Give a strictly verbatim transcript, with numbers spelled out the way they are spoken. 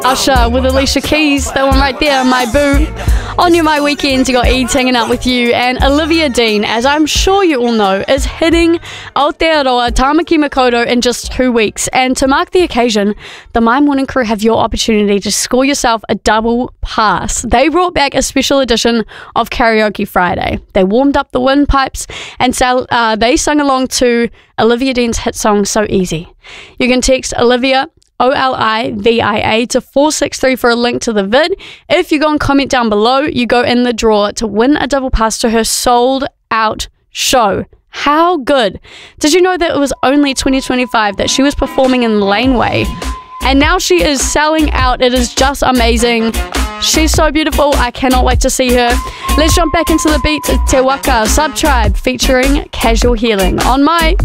Usher with Alicia Keys, that one right there, My Boo. On your My Weekends, you got Eads hanging out with you, and Olivia Dean, as I'm sure you all know, is hitting Aotearoa Tamaki Makaurau in just two weeks. And to mark the occasion, the My Morning Crew have your opportunity to score yourself a double pass. They brought back a special edition of Karaoke Friday. They warmed up the windpipes and sell, uh, they sung along to Olivia Dean's hit song, So Easy. You can text Olivia, O L I V I A, to four six three for a link to the vid. If you go and comment down below, you go in the draw to win a double pass to her sold out show. How good? Did you know that it was only twenty twenty-five that she was performing in Laneway? And now she is selling out. It is just amazing. She's so beautiful. I cannot wait to see her. Let's jump back into the beat. Te Waka Sub Tribe featuring Casual Healing on My